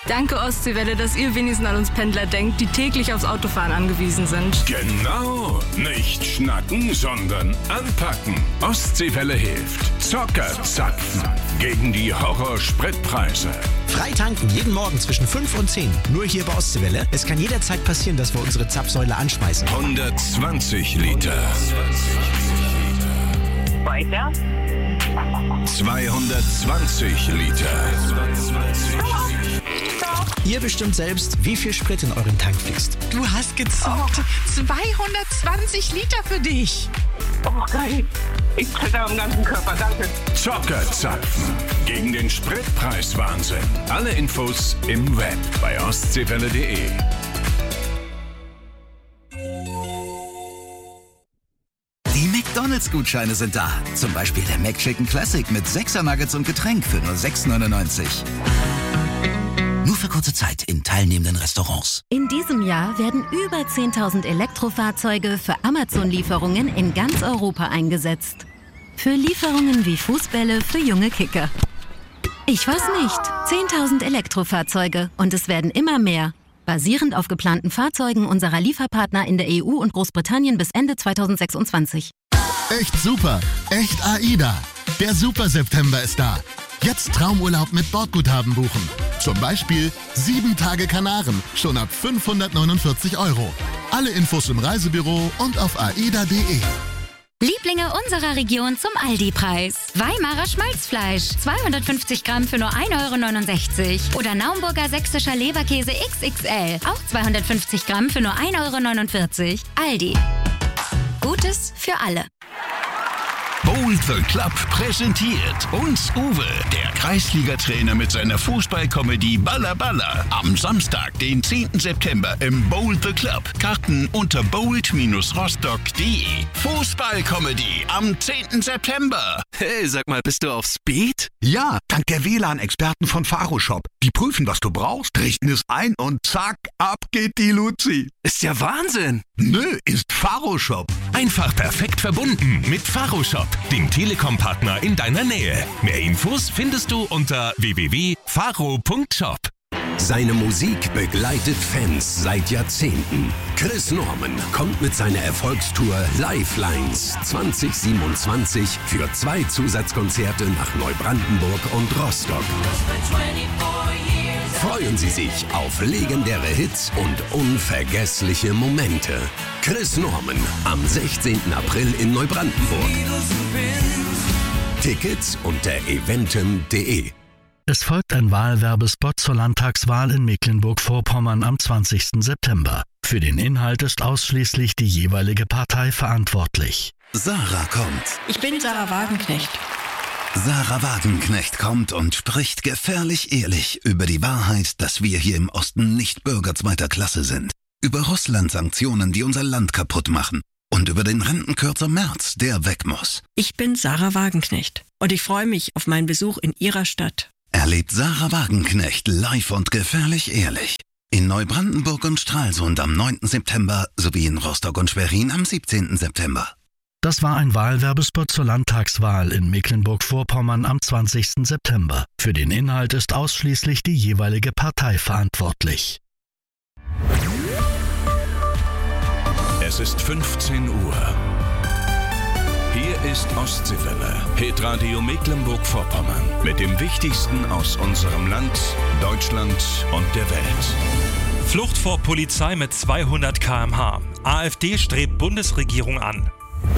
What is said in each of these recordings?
Danke Ostseewelle, dass ihr wenigstens an uns Pendler denkt, die täglich aufs Autofahren angewiesen sind. Genau, nicht schnacken, sondern anpacken. Ostseewelle hilft. Zocker zapfen gegen die Horrorspritpreise. Freitanken jeden Morgen zwischen 5 und 10. Nur hier bei Ostseewelle. Es kann jederzeit passieren, dass wir unsere Zapfsäule anschmeißen. 120 Liter. Weiter. 220 Liter. Ihr bestimmt selbst, wie viel Sprit in euren Tank fließt. Du hast gezockt. 220 Liter für dich. Oh, geil. Ich zitter am ganzen Körper, danke. Zocker zapfen gegen den Spritpreiswahnsinn. Alle Infos im Web bei ostseewelle.de. Die McDonald's-Gutscheine sind da. Zum Beispiel der McChicken Classic mit 6er Nuggets und Getränk für nur 6,99. Nur für kurze Zeit in teilnehmenden Restaurants. In diesem Jahr werden über 10.000 Elektrofahrzeuge für Amazon-Lieferungen in ganz Europa eingesetzt. Für Lieferungen wie Fußbälle für junge Kicker. Ich weiß nicht. 10.000 Elektrofahrzeuge und es werden immer mehr. Basierend auf geplanten Fahrzeugen unserer Lieferpartner in der EU und Großbritannien bis Ende 2026. Echt super. Echt AIDA. Der Super September ist da. Jetzt Traumurlaub mit Bordguthaben buchen. Zum Beispiel 7 Tage Kanaren, schon ab 549 €. Alle Infos im Reisebüro und auf aida.de. Lieblinge unserer Region zum Aldi-Preis. Weimarer Schmalzfleisch, 250 Gramm für nur 1,69 € Oder Naumburger sächsischer Leberkäse XXL, auch 250 Gramm für nur 1,49 €. Aldi. Gutes für alle. Bold the Club präsentiert uns Uwe, der Kreisliga-Trainer mit seiner Fußballkomödie Baller Baller. Am Samstag, den 10. September im Bold the Club. Karten unter bold-rostock.de. Fußballkomödie am 10. September. Hey, sag mal, bist du auf Speed? Ja, dank der WLAN-Experten von Faroshop. Die prüfen, was du brauchst, richten es ein und zack, ab geht die Luzi. Ist ja Wahnsinn. Nö, ist Faroshop. Einfach perfekt verbunden mit Faroshop, dem Telekom-Partner in deiner Nähe. Mehr Infos findest du unter www.faro.shop. Seine Musik begleitet Fans seit Jahrzehnten. Chris Norman kommt mit seiner Erfolgstour Lifelines 2027 für 2 Zusatzkonzerte nach Neubrandenburg und Rostock. Freuen Sie sich auf legendäre Hits und unvergessliche Momente. Chris Norman am 16. April in Neubrandenburg. Tickets unter eventim.de. Es folgt ein Wahlwerbespot zur Landtagswahl in Mecklenburg-Vorpommern am 20. September. Für den Inhalt ist ausschließlich die jeweilige Partei verantwortlich. Sarah kommt. Ich bin Sarah Wagenknecht. Sarah Wagenknecht kommt und spricht gefährlich ehrlich über die Wahrheit, dass wir hier im Osten nicht Bürger zweiter Klasse sind. Über Russland-Sanktionen, die unser Land kaputt machen. Und über den Rentenkürzer Merz, der weg muss. Ich bin Sarah Wagenknecht und ich freue mich auf meinen Besuch in Ihrer Stadt. Erlebt Sarah Wagenknecht live und gefährlich ehrlich. In Neubrandenburg und Stralsund am 9. September sowie in Rostock und Schwerin am 17. September. Das war ein Wahlwerbespot zur Landtagswahl in Mecklenburg-Vorpommern am 20. September. Für den Inhalt ist ausschließlich die jeweilige Partei verantwortlich. Es ist 15 Uhr. Hier ist Ostseewelle, Hitradio Mecklenburg-Vorpommern. Mit dem Wichtigsten aus unserem Land, Deutschland und der Welt. Flucht vor Polizei mit 200 km/h. AfD strebt Bundesregierung an.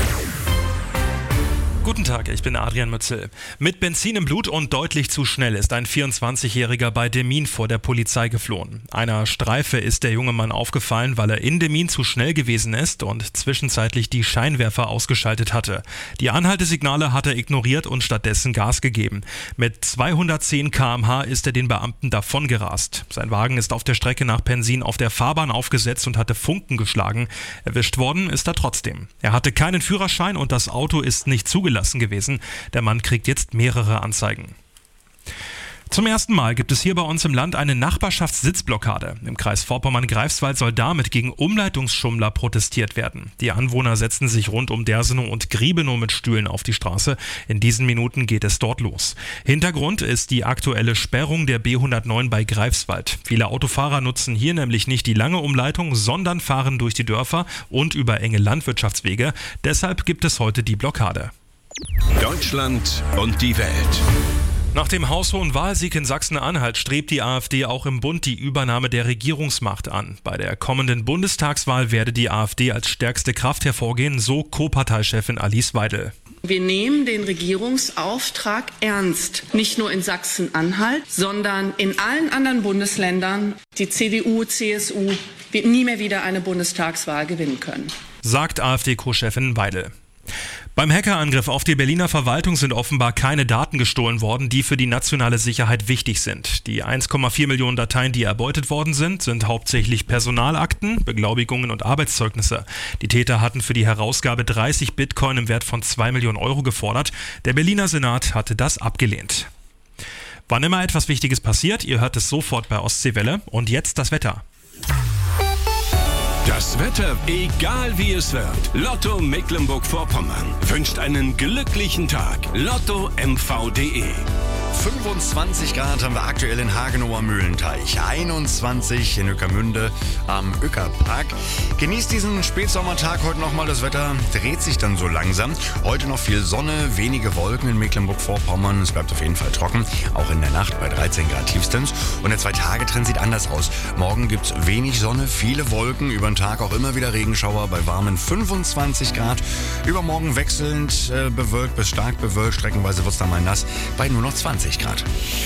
Guten Tag, ich bin Adrian Mützel. Mit Benzin im Blut und deutlich zu schnell ist ein 24-Jähriger bei Demmin vor der Polizei geflohen. Einer Streife ist der junge Mann aufgefallen, weil er in Demmin zu schnell gewesen ist und zwischenzeitlich die Scheinwerfer ausgeschaltet hatte. Die Anhaltesignale hat er ignoriert und stattdessen Gas gegeben. Mit 210 km/h ist er den Beamten davongerast. Sein Wagen ist auf der Strecke nach Pensin auf der Fahrbahn aufgesetzt und hatte Funken geschlagen. Erwischt worden ist er trotzdem. Er hatte keinen Führerschein und das Auto ist nicht zugelassen gewesen. Der Mann kriegt jetzt mehrere Anzeigen. Zum ersten Mal gibt es hier bei uns im Land eine Nachbarschaftssitzblockade. Im Kreis Vorpommern-Greifswald soll damit gegen Umleitungsschummler protestiert werden. Die Anwohner setzen sich rund um Dersenow und Griebenow mit Stühlen auf die Straße. In diesen Minuten geht es dort los. Hintergrund ist die aktuelle Sperrung der B109 bei Greifswald. Viele Autofahrer nutzen hier nämlich nicht die lange Umleitung, sondern fahren durch die Dörfer und über enge Landwirtschaftswege. Deshalb gibt es heute die Blockade. Deutschland und die Welt. Nach dem haushohen Wahlsieg in Sachsen-Anhalt strebt die AfD auch im Bund die Übernahme der Regierungsmacht an. Bei der kommenden Bundestagswahl werde die AfD als stärkste Kraft hervorgehen, so Co-Parteichefin Alice Weidel. Wir nehmen den Regierungsauftrag ernst. Nicht nur in Sachsen-Anhalt, sondern in allen anderen Bundesländern. Die CDU, CSU wird nie mehr wieder eine Bundestagswahl gewinnen können, sagt AfD-Co-Chefin Weidel. Beim Hackerangriff auf die Berliner Verwaltung sind offenbar keine Daten gestohlen worden, die für die nationale Sicherheit wichtig sind. Die 1,4 Millionen Dateien, die erbeutet worden sind hauptsächlich Personalakten, Beglaubigungen und Arbeitszeugnisse. Die Täter hatten für die Herausgabe 30 Bitcoin im Wert von 2 Millionen Euro gefordert. Der Berliner Senat hatte das abgelehnt. Wann immer etwas Wichtiges passiert, ihr hört es sofort bei Ostseewelle. Und jetzt das Wetter. Das Wetter, egal wie es wird. Lotto Mecklenburg-Vorpommern wünscht einen glücklichen Tag. LottoMV.de 25 Grad haben wir aktuell in Hagenow am Mühlenteich, 21 in Ueckermünde am Ueckerpark. Genießt diesen Spätsommertag heute nochmal, das Wetter dreht sich dann so langsam. Heute noch viel Sonne, wenige Wolken in Mecklenburg-Vorpommern, es bleibt auf jeden Fall trocken, auch in der Nacht bei 13 Grad tiefstens. Und der 2-Tage-Trend sieht anders aus. Morgen gibt's wenig Sonne, viele Wolken, über den Tag auch immer wieder Regenschauer bei warmen 25 Grad. Übermorgen wechselnd bewölkt bis stark bewölkt, streckenweise wird's dann mal nass bei nur noch 20 Grad.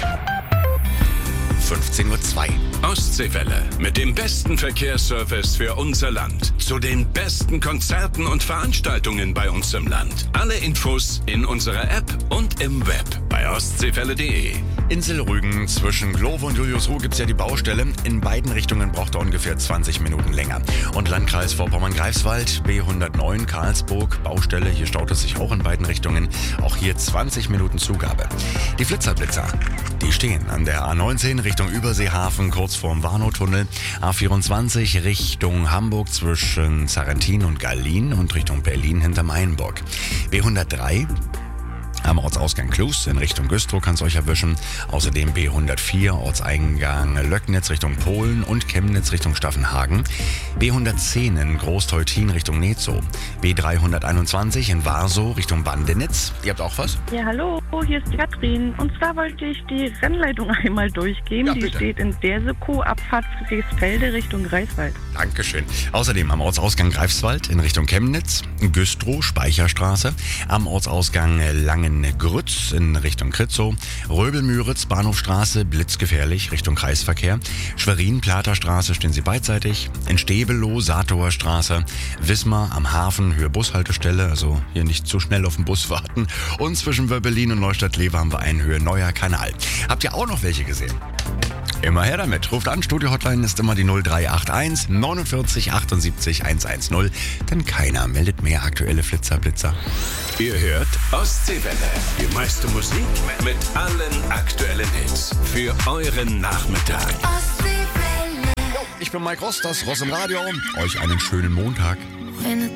15:02 Uhr. Ostseewelle mit dem besten Verkehrsservice für unser Land. Zu den besten Konzerten und Veranstaltungen bei uns im Land. Alle Infos in unserer App und im Web bei ostseewelle.de. Inselrügen zwischen Glowe und Juliusruh gibt es ja die Baustelle. In beiden Richtungen braucht er ungefähr 20 Minuten länger. Und Landkreis Vorpommern-Greifswald, B109 Karlsburg, Baustelle. Hier staut es sich auch in beiden Richtungen. Auch hier 20 Minuten Zugabe. Die Flitzer, die stehen an der A19 Richtung Überseehafen, kurz vorm Warnow-Tunnel. A24 Richtung Hamburg zwischen Sarrentin und Gallien und Richtung Berlin hinterm Einburg. B103 am Ortsausgang Klus in Richtung Güstrow kann es euch erwischen. Außerdem B104 Ortseingang Löcknitz Richtung Polen und Chemnitz Richtung Staffenhagen. B110 in Großteutin Richtung Netzow. B321 in Warsow Richtung Bandenitz. Ihr habt auch was? Ja, hallo, hier ist die Katrin. Und zwar wollte ich die Rennleitung einmal durchgehen. Ja, die steht in Dersekow, Abfahrt Friedrichsfelde Richtung Greifswald. Dankeschön. Außerdem am Ortsausgang Greifswald in Richtung Chemnitz, Güstrow, Speicherstraße, am Ortsausgang Langen-Grütz in Richtung Kritzow, Röbel-Müritz, Bahnhofstraße, blitzgefährlich Richtung Kreisverkehr, Schwerin-Platerstraße stehen sie beidseitig, in Stebelow, Saatower Straße, Wismar am Hafen, Höhe Bushaltestelle, also hier nicht zu schnell auf den Bus warten, und zwischen Wöbbelin und Neustadt-Lewe haben wir einen Höhe Neuer Kanal. Habt ihr auch noch welche gesehen? Immer her damit. Ruft an, Studio-Hotline ist immer die 0381 49 78 110, denn keiner meldet mehr aktuelle Flitzer-Blitzer. Ihr hört Ostseewelle, die meiste Musik mit allen aktuellen Hits für euren Nachmittag. Ich bin Mike Ross, das Ross im Radio. Euch einen schönen Montag.